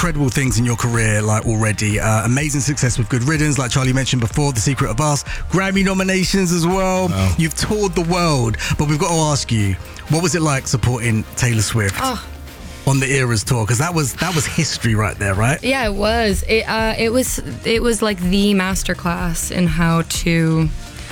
incredible things in your career, like already. Amazing success with Good Riddance, like Charlie mentioned before, The Secret of Us, Grammy nominations as well. Wow. You've toured the world, but we've got to ask you, what was it like supporting Taylor Swift on the Eras tour? Because that was history right there, right? Yeah, it was. It was like the masterclass in how to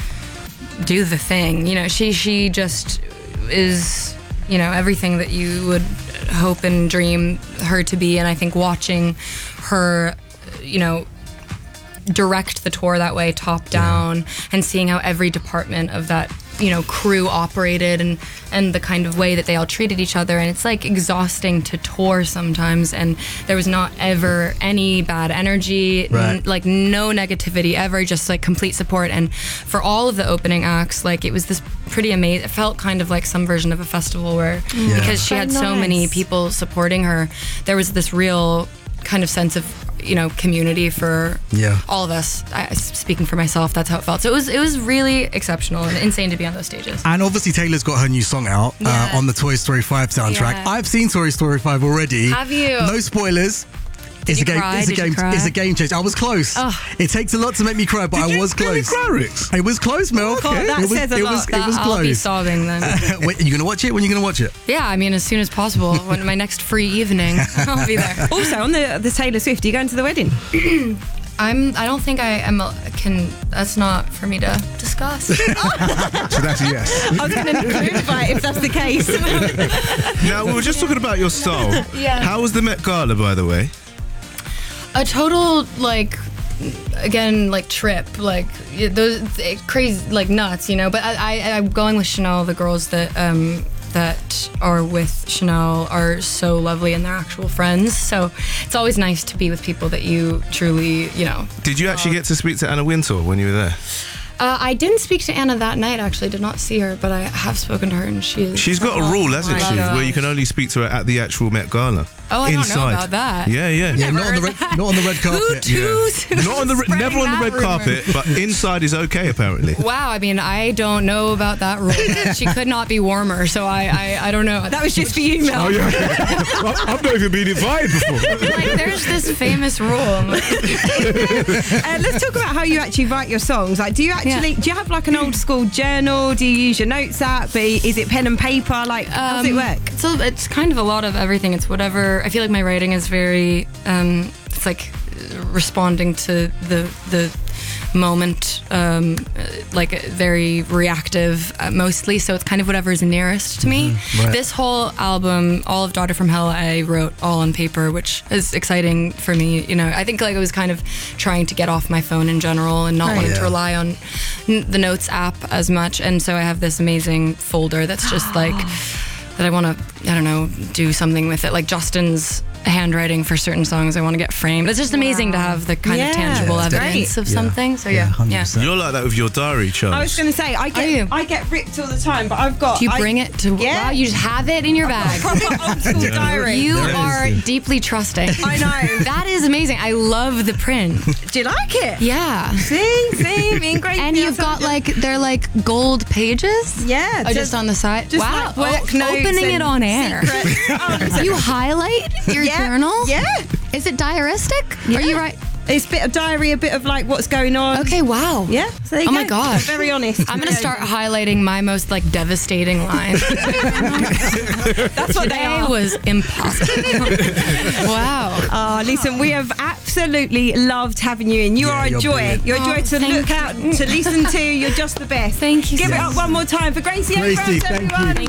do the thing. You know, she just is, you know, everything that you would hope and dream her to be. And I think watching her, you know, direct the tour that way, top down, and seeing how every department of that, you know, crew operated and the kind of way that they all treated each other. And it's like exhausting to tour sometimes, and there was not ever any bad energy, like no negativity ever, just like complete support. And for all of the opening acts, like it was this pretty amazing, it felt kind of like some version of a festival where because she had so many people supporting her, there was this real kind of sense of, you know, community for all of us. Speaking for myself, that's how it felt. So it was really exceptional and insane to be on those stages. And obviously Taylor's got her new song out on the Toy Story 5 soundtrack. Yeah. I've seen Toy Story 5 already. Have you? No spoilers. It's a game changer. I was close. It takes a lot to make me cry, but I was close. Cry, Rix? It was close, Mel. Okay. That says a lot. It was close. I'll be sobbing then. Wait, are you going to watch it? When are you going to watch it? Yeah, I mean, as soon as possible. When my next free evening, I'll be there. Also, on the Taylor Swift, are you going to the wedding? I don't think I can. That's not for me to discuss. So that's a yes. I was going to clarify if that's the case. Now, we were just talking about your style. Yeah. How was the Met Gala, by the way? A total, like, again, like trip, like those crazy, like nuts, you know. But I'm going with Chanel. The girls that are with Chanel are so lovely, and they're actual friends. So it's always nice to be with people that you truly, you know. Did you actually get to speak to Anna Wintour when you were there? I didn't speak to Anna that night, actually. Did not see her, but I have spoken to her, and she's got a rule, hasn't she, where you can only speak to her at the actual Met Gala. Oh, I don't know about that. Yeah. Not on the red carpet. Never on the red carpet, but inside is okay, apparently. Wow, I mean, I don't know about that rule. She could not be warmer, so I don't know. That was just for you, Mel. Oh, yeah. I've not even been invited before. Like, there's this famous rule. Let's talk about how you actually write your songs. Like, do you have like an old school journal? Do you use your notes app? Is it pen and paper? Like, how does it work? So it's kind of a lot of everything. It's whatever. I feel like my writing is very, it's like responding to the moment, like very reactive mostly. So it's kind of whatever is nearest to me. Right. This whole album, all of Daughter from Hell, I wrote all on paper, which is exciting for me. You know, I think like I was kind of trying to get off my phone in general and not wanting to rely on the Notes app as much. And so I have this amazing folder that's just like that I want to, I don't know, do something with it. Like Justin's handwriting for certain songs I want to get framed. It's just amazing to have the kind of tangible evidence of something. So yeah. You're like that with your diary, Charles. I was going to say, I get ripped all the time, but I've got... Do you bring it to... Yeah. Wow, you just have it in your bag. Proper old school diary. You are deeply trusting. I know. That is amazing. I love the print. Do you like it? Yeah. See, me and Gracie. And you've got like, they're like gold pages? Yeah. Oh, just on the side? Just wow. like work notes opening it on air. You highlight your journal? Yeah. Is it diaristic? Yeah. Are you right? It's a bit of diary, a bit of like what's going on. Okay, wow. Yeah. So there you go. my gosh. Very honest. I'm going to start highlighting my most like devastating lines. That's what Today was impossible. Wow. Oh, listen, we have absolutely loved having you in. You are a joy. Brilliant. You're a joy to look out, to listen to. You're just the best. Thank you. Give it up one more time for Gracie Abrams, Gracie, thank everyone. you.